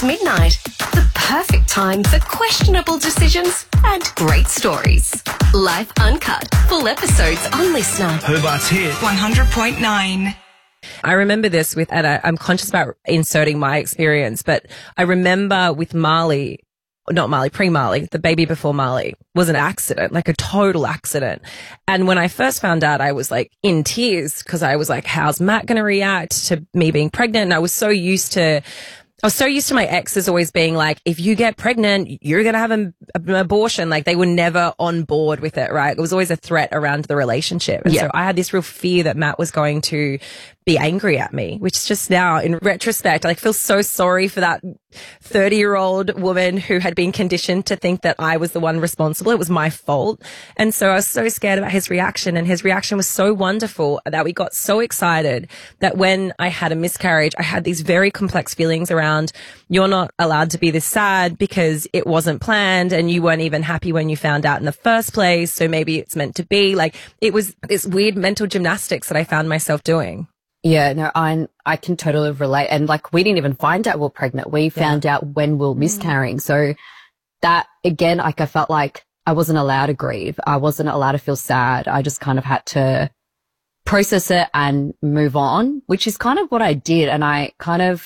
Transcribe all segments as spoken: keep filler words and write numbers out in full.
It's midnight. The perfect time for questionable decisions and great stories. Life Uncut. Full episodes on Listener. Hobart's hit. one hundred point nine. I remember this with, and I, I'm conscious about inserting my experience, but I remember with Marley, not Marley, pre-Marley, the baby before Marley was an accident, like a total accident. And when I first found out, I was like in tears because I was like, how's Matt going to react to me being pregnant? And I was so used to I was so used to my exes always being like, if you get pregnant, you're going to have an, an abortion. Like they were never on board with it, right? It was always a threat around the relationship. And yeah. so I had this real fear that Matt was going to be angry at me, which just now in retrospect, I like feel so sorry for that thirty year old woman who had been conditioned to think that I was the one responsible. It was my fault. And so I was so scared about his reaction, and his reaction was so wonderful that we got so excited that when I had a miscarriage, I had these very complex feelings around, you're not allowed to be this sad because it wasn't planned and you weren't even happy when you found out in the first place. So maybe it's meant to be. Like it was this weird mental gymnastics that I found myself doing. Yeah, no, I I can totally relate. And like, we didn't even find out we were pregnant. We found yeah. out when we were miscarrying. Mm. So that again, like I felt like I wasn't allowed to grieve. I wasn't allowed to feel sad. I just kind of had to process it and move on, which is kind of what I did. And I kind of,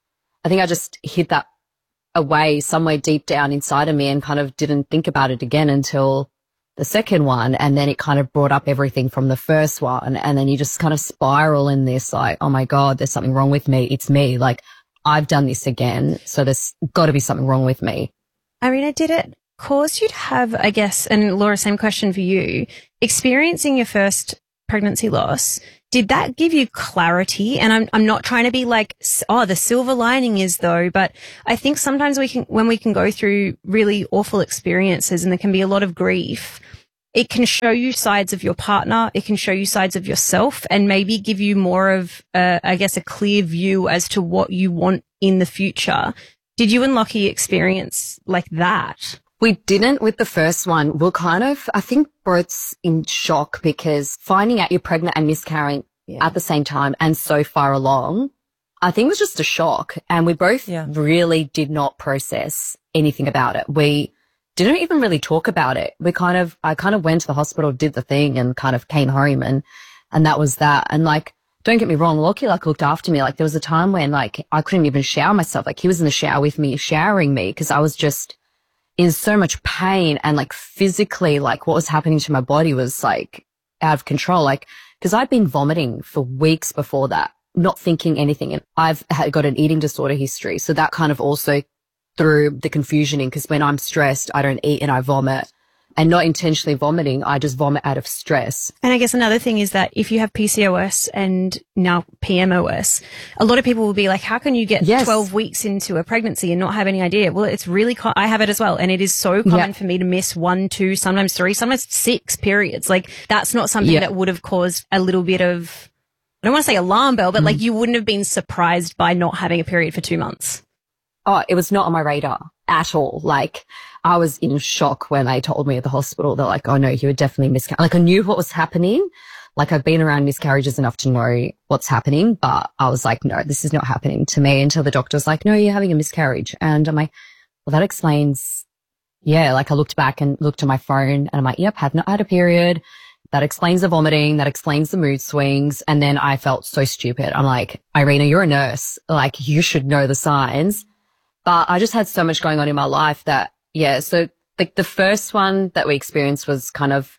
I think I just hid that away somewhere deep down inside of me and kind of didn't think about it again until the second one. And then it kind of brought up everything from the first one. And then you just kind of spiral in this like, oh my God, there's something wrong with me. It's me. Like I've done this again. So there's got to be something wrong with me. Irina, did it cause you to have, I guess, and Laura, same question for you, experiencing your first pregnancy loss, did that give you clarity? And I'm I'm not trying to be like, oh, the silver lining is though, but I think sometimes we can, when we can go through really awful experiences and there can be a lot of grief, it can show you sides of your partner, it can show you sides of yourself, and maybe give you more of, uh, I guess, a clear view as to what you want in the future. Did you and Lockie experience like that? We didn't with the first one. We're kind of, I think, both in shock because finding out you're pregnant and miscarrying yeah. at the same time and so far along, I think it was just a shock. And we both yeah. really did not process anything about it. We didn't even really talk about it. We kind of, I kind of went to the hospital, did the thing and kind of came home and, and that was that. And like, don't get me wrong, Lockie like looked after me. Like there was a time when like I couldn't even shower myself. Like he was in the shower with me, showering me because I was just in so much pain and like physically, like what was happening to my body was like out of control. Like, cause I'd been vomiting for weeks before that, not thinking anything. And I've had got an eating disorder history. So that kind of also threw the confusion in because when I'm stressed, I don't eat and I vomit. And not intentionally vomiting, I just vomit out of stress. And I guess another thing is that if you have P C O S and now P M O S, a lot of people will be like, how can you get yes. twelve weeks into a pregnancy and not have any idea? Well, it's really, co- I have it as well. And it is so common yeah. for me to miss one, two, sometimes three, sometimes six periods. Like that's not something yeah. that would have caused a little bit of, I don't want to say alarm bell, but mm. like you wouldn't have been surprised by not having a period for two months. Oh, it was not on my radar at all. Like I was in shock when they told me at the hospital. They're like, oh no, you were definitely miscarriage. Like I knew what was happening. Like I've been around miscarriages enough to know what's happening, but I was like, no, this is not happening to me until the doctor's like, no, you're having a miscarriage. And I'm like, well, that explains. Yeah. Like I looked back and looked at my phone and I'm like, yep, have not had a period. That explains the vomiting. That explains the mood swings. And then I felt so stupid. I'm like, Irina, you're a nurse. Like you should know the signs. But I just had so much going on in my life that, yeah, so like the first one that we experienced was kind of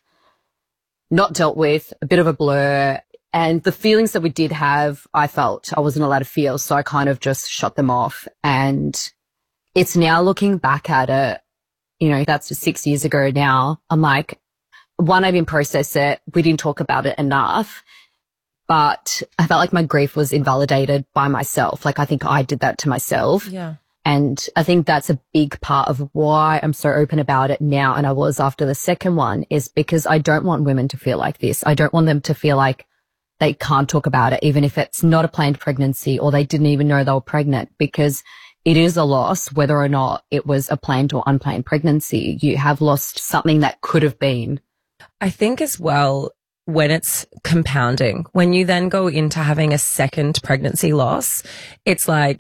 not dealt with, a bit of a blur. And the feelings that we did have, I felt I wasn't allowed to feel. So I kind of just shut them off. And it's now looking back at it, you know, that's just six years ago now. I'm like, one, I didn't process it. We didn't talk about it enough. But I felt like my grief was invalidated by myself. Like I think I did that to myself. Yeah. And I think that's a big part of why I'm so open about it now. And I was after the second one is because I don't want women to feel like this. I don't want them to feel like they can't talk about it, even if it's not a planned pregnancy or they didn't even know they were pregnant, because it is a loss, whether or not it was a planned or unplanned pregnancy. You have lost something that could have been. I think as well, when it's compounding, when you then go into having a second pregnancy loss, it's like,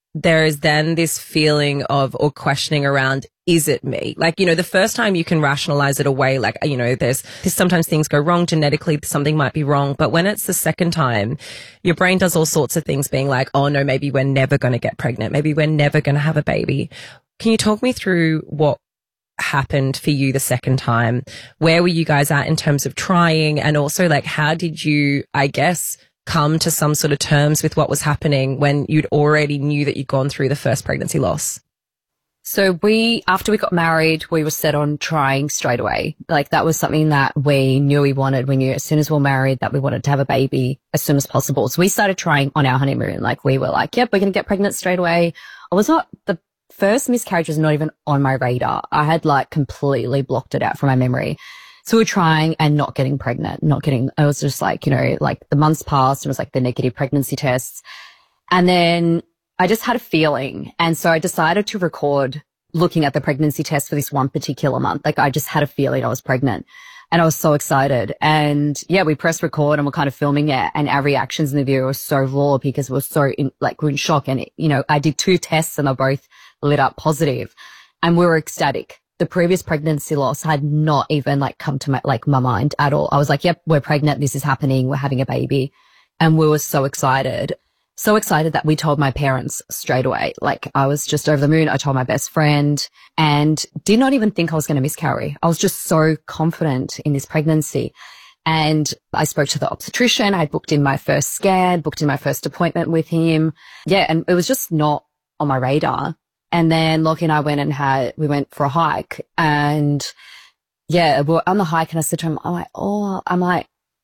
there is then this feeling of, or questioning around, is it me? Like, you know, the first time you can rationalize it away, like, you know, there's, there's sometimes things go wrong genetically, something might be wrong. But when it's the second time, your brain does all sorts of things being like, oh no, maybe we're never going to get pregnant. Maybe we're never going to have a baby. Can you talk me through what happened for you the second time? Where were you guys at in terms of trying? And also, like, how did you, I guess, come to some sort of terms with what was happening when you'd already knew that you'd gone through the first pregnancy loss? So we, after we got married, we were set on trying straight away. Like, that was something that we knew we wanted. We knew as soon as we were married that we wanted to have a baby as soon as possible. So we started trying on our honeymoon. Like, we were like, yep, we're going to get pregnant straight away. I was not, the first miscarriage was not even on my radar. I had like completely blocked it out from my memory. So we were trying and not getting pregnant, not getting, I was just like, you know, like the months passed and it was like the negative pregnancy tests. And then I just had a feeling. And so I decided to record looking at the pregnancy test for this one particular month. Like, I just had a feeling I was pregnant and I was so excited. And yeah, we pressed record and we're kind of filming it. And our reactions in the video were so raw because we were so in, like, we're in shock. And, it, you know, I did two tests and they're both lit up positive and we were ecstatic. The previous pregnancy loss had not even like come to my, like my mind at all. I was like, yep, we're pregnant. This is happening. We're having a baby. And we were so excited, so excited that we told my parents straight away. Like, I was just over the moon. I told my best friend and did not even think I was going to miscarry. I was just so confident in this pregnancy. And I spoke to the obstetrician. I booked in my first scan, booked in my first appointment with him. Yeah. And it was just not on my radar. And then Lockie and I went and had, we went for a hike and yeah, we were on the hike and I said to him, I'm like, oh, I'm like,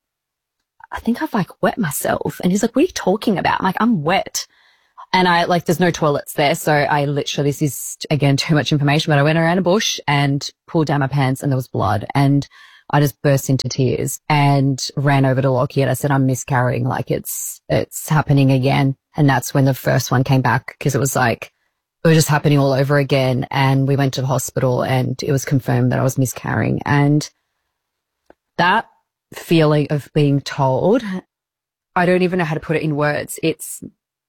I think I've like wet myself. And he's like, what are you talking about? I'm like, I'm wet. And I like, there's no toilets there. So I literally, this is again, too much information, but I went around a bush and pulled down my pants and there was blood and I just burst into tears and ran over to Lockie and I said, I'm miscarrying. Like, it's, it's happening again. And that's when the first one came back because it was like, it was just happening all over again. And we went to the hospital and it was confirmed that I was miscarrying. And that feeling of being told, I don't even know how to put it in words. It's,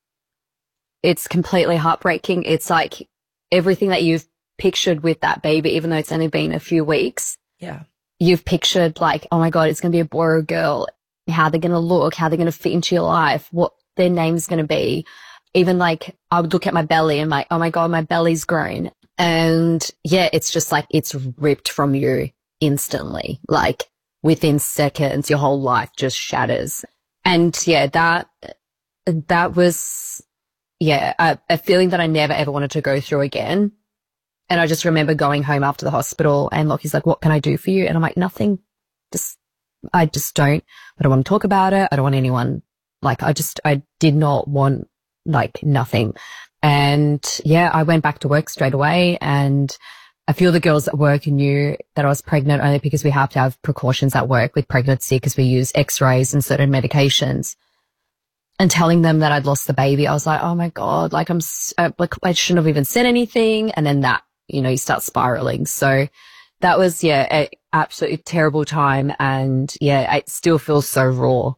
it's completely heartbreaking. It's like everything that you've pictured with that baby, even though it's only been a few weeks. Yeah. You've pictured like, oh my God, it's going to be a boy or a girl, how they're going to look, how they're going to fit into your life, what their name's going to be. Even like I would look at my belly and like, oh my God, my belly's grown. And yeah, it's just like it's ripped from you instantly. Like within seconds, your whole life just shatters. And yeah, that, that was, yeah, a, a feeling that I never ever wanted to go through again. And I just remember going home after the hospital and Lockie's like, what can I do for you? And I'm like, nothing. Just, I just don't, I don't want to talk about it. I don't want anyone, like, I just, I did not want like nothing. And yeah, I went back to work straight away and a few of the girls at work knew that I was pregnant only because we have to have precautions at work with pregnancy because we use x-rays and certain medications. And telling them that I'd lost the baby, I was like, oh my God, like I'm, uh, like I shouldn't have even said anything. And then that, you know, you start spiraling. So that was, yeah, a absolutely terrible time. And yeah, it still feels so raw.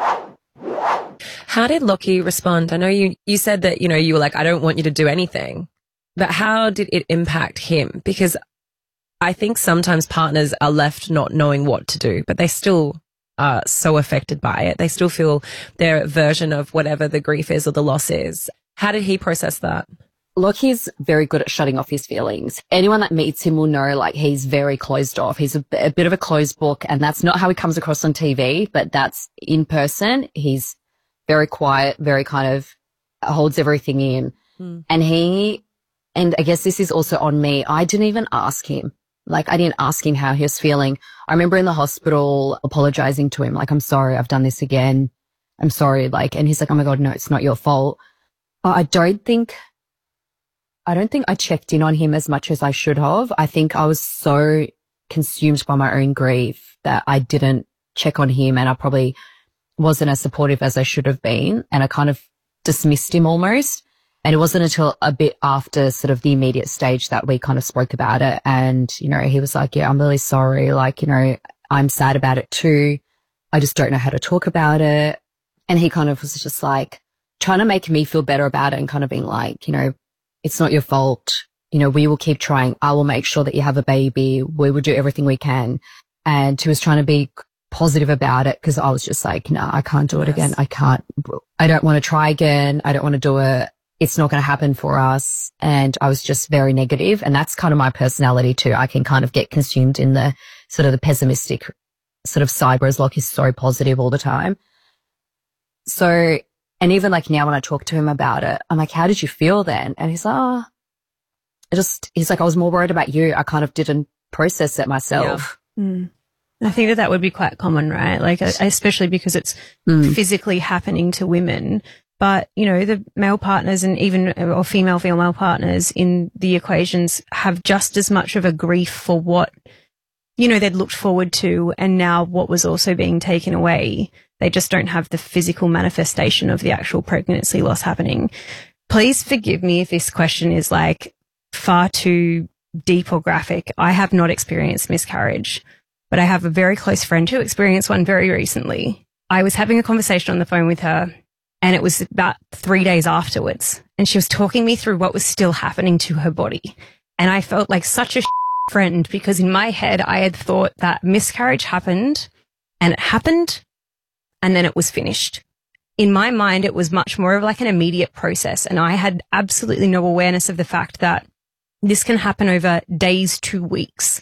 How did Lockie respond? I know you, you said that, you know, you were like, I don't want you to do anything, but how did it impact him? Because I think sometimes partners are left not knowing what to do, but they still are so affected by it. They still feel their version of whatever the grief is or the loss is. How did he process that? Lockie's very good at shutting off his feelings. Anyone that meets him will know, like, he's very closed off. He's a, a bit of a closed book, and that's not how he comes across on T V, but that's in person. He's very quiet, very kind of holds everything in. Mm. And he, and I guess this is also on me, I didn't even ask him. Like, I didn't ask him how he was feeling. I remember in the hospital apologizing to him, like, I'm sorry, I've done this again. I'm sorry. Like, and he's like, oh my God, no, it's not your fault. But I don't think, I don't think I checked in on him as much as I should have. I think I was so consumed by my own grief that I didn't check on him, and I probably wasn't as supportive as I should have been. And I kind of dismissed him almost. And it wasn't until a bit after sort of the immediate stage that we kind of spoke about it. And, you know, he was like, yeah, I'm really sorry. Like, you know, I'm sad about it too. I just don't know how to talk about it. And he kind of was just like, trying to make me feel better about it and kind of being like, you know, it's not your fault. You know, we will keep trying. I will make sure that you have a baby. We will do everything we can. And he was trying to be positive about it because I was just like, no, nah, I can't do it yes. again. I can't. I don't want to try again. I don't want to do it. It's not going to happen for us. And I was just very negative. And that's kind of my personality too. I can kind of get consumed in the sort of the pessimistic sort of side, whereas Locke is so positive all the time. So, and even like now when I talk to him about it, I'm like, how did you feel then? And he's like, oh, I just, he's like, I was more worried about you. I kind of didn't process it myself. Yeah. Mm. I think that that would be quite common, right? Like, especially because it's mm. physically happening to women. But, you know, the male partners and even, or female, female partners in the equations have just as much of a grief for what, you know, they'd looked forward to and now what was also being taken away. They just don't have the physical manifestation of the actual pregnancy loss happening. Please forgive me if this question is like far too deep or graphic. I have not experienced miscarriage, but I have a very close friend who experienced one very recently. I was having a conversation on the phone with her, and it was about three days afterwards. And she was talking me through what was still happening to her body. And I felt like such a friend because in my head, I had thought that miscarriage happened and it happened and then it was finished. In my mind, it was much more of like an immediate process. And I had absolutely no awareness of the fact that this can happen over days to weeks.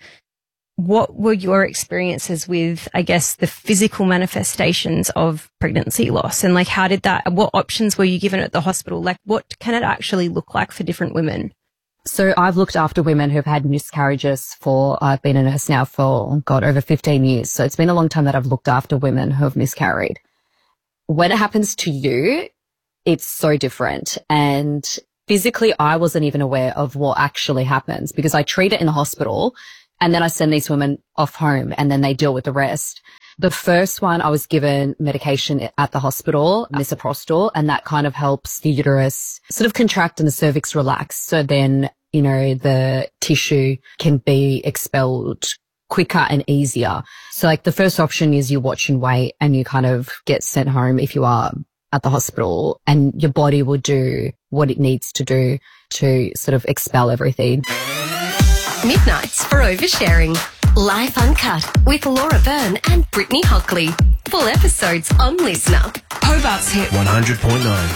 What were your experiences with, I guess, the physical manifestations of pregnancy loss? And like, how did that, what options were you given at the hospital? Like, what can it actually look like for different women? So I've looked after women who've had miscarriages for, I've been a nurse now for, God, over fifteen years. So it's been a long time that I've looked after women who have miscarried. When it happens to you, it's so different. And physically, I wasn't even aware of what actually happens because I treat it in the hospital. And then I send these women off home and then they deal with the rest. The first one, I was given medication at the hospital, misoprostol, and that kind of helps the uterus sort of contract and the cervix relax. So then, you know, the tissue can be expelled quicker and easier. So like the first option is you watch and wait and you kind of get sent home if you are at the hospital and your body will do what it needs to do to sort of expel everything. Midnights for Oversharing. Life Uncut with Laura Byrne and Brittany Hockley. Full episodes on Listener. Hobart's Hit one hundred point nine.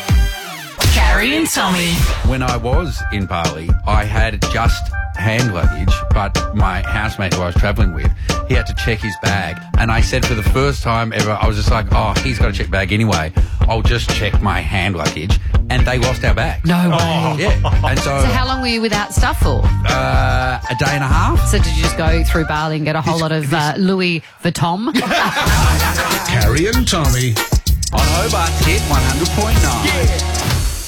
Carrie and Tommy. When I was in Bali, I had just hand luggage, but my housemate who I was travelling with, he had to check his bag. And I said for the first time ever, I was just like, oh, he's got to check bag anyway. I'll just check my hand luggage. And they lost our bags. No way. Oh, yeah. And so, so how long were you without stuff for? Uh, a day and a half. So did you just go through Bali and get a whole this, lot of uh, Louis Vuitton? Carrie and Tommy. On Hobart's Hit one hundred point nine. Yeah.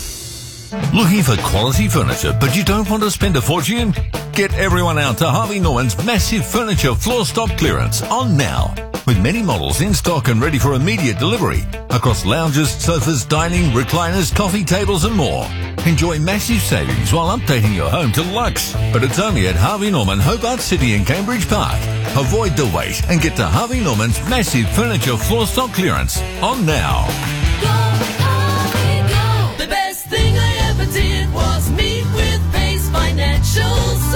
Looking for quality furniture, but you don't want to spend a fortune? Get everyone out to Harvey Norman's massive furniture floor stock clearance on now. With many models in stock and ready for immediate delivery across lounges, sofas, dining, recliners, coffee tables and more. Enjoy massive savings while updating your home to luxe. But it's only at Harvey Norman, Hobart City in Cambridge Park. Avoid the wait and get to Harvey Norman's massive furniture floor stock clearance on now. Go, Harvey, go. The best thing I ever did was meet with Pace Financial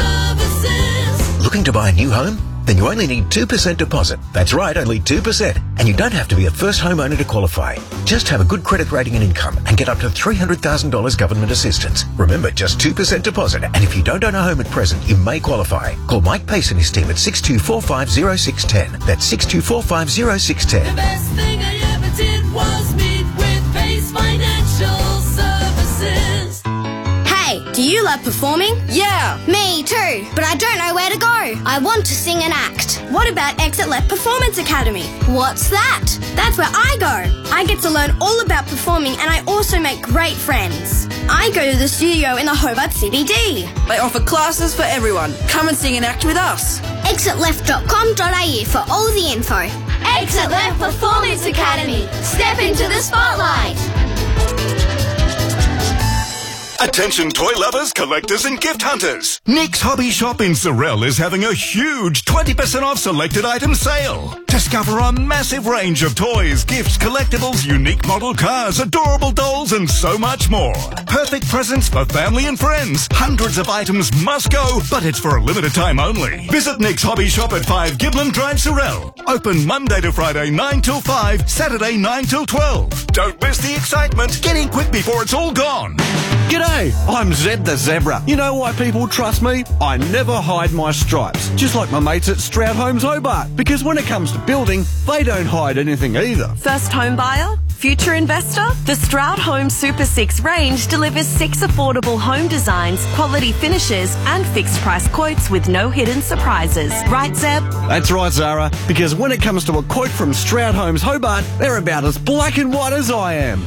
Services. Looking to buy a new home? Then you only need two percent deposit. That's right, only two percent. And you don't have to be a first homeowner to qualify. Just have a good credit rating and income and get up to three hundred thousand dollars government assistance. Remember, just two percent deposit. And if you don't own a home at present, you may qualify. Call Mike Pace and his team at six two four five zero six one zero. That's six two four five zero six one zero. The best thing I ever did was meet with Pace Financial Services. Hey, do you love performing? Yeah. Me too, but I don't know where to go. I want to sing and act. What about Exit Left Performance Academy? What's that? That's where I go. I get to learn all about performing and I also make great friends. I go to the studio in the Hobart C B D. They offer classes for everyone. Come and sing and act with us. exit left dot com dot a u for all the info. Exit Left Performance Academy. Step into the spotlight. Attention toy lovers, collectors and gift hunters. Nick's Hobby Shop in Sorel is having a huge twenty percent off selected item sale. Discover a massive range of toys, gifts, collectibles, unique model cars, adorable dolls and so much more. Perfect presents for family and friends. Hundreds of items must go, but it's for a limited time only. Visit Nick's Hobby Shop at five Giblin Drive, Sorel. Open Monday to Friday nine till five, Saturday nine till twelve. Don't miss the excitement. Get in quick before it's all gone. G'day, I'm Zeb the Zebra. You know why people trust me? I never hide my stripes, just like my mates at Stroud Homes Hobart, because when it comes to building, they don't hide anything either. First home buyer? Future investor? The Stroud Home Super six range delivers six affordable home designs, quality finishes and fixed price quotes with no hidden surprises. Right, Zeb? That's right, Zara, because when it comes to a quote from Stroud Homes Hobart, they're about as black and white as I am.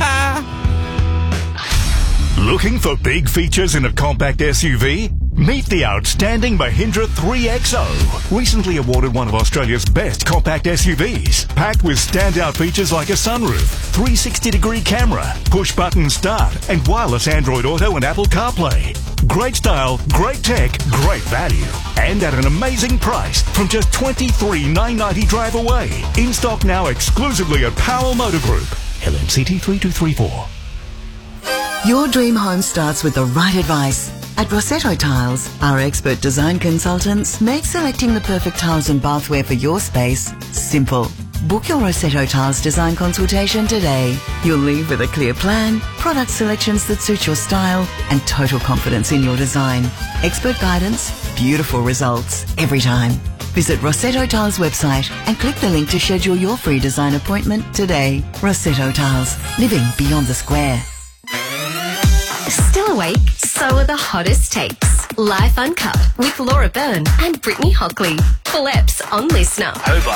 Looking for big features in a compact S U V? Meet the outstanding Mahindra three X O, recently awarded one of Australia's best compact S U Vs, packed with standout features like a sunroof, three sixty degree camera, push-button start, and wireless Android Auto and Apple CarPlay. Great style, great tech, great value, and at an amazing price from just twenty-three thousand nine hundred ninety drive away. In stock now exclusively at Powell Motor Group. L M C T three two three four. Your dream home starts with the right advice. At Rossetto Tiles, our expert design consultants make selecting the perfect tiles and bathware for your space simple. Book your Rossetto Tiles design consultation today. You'll leave with a clear plan, product selections that suit your style, and total confidence in your design. Expert guidance, beautiful results every time. Visit Rossetto Tiles website and click the link to schedule your free design appointment today. Rossetto Tiles, living beyond the square. Still awake? So are the hottest takes. Life Uncut with Laura Byrne and Brittany Hockley. Full eps on Listener. Hobart.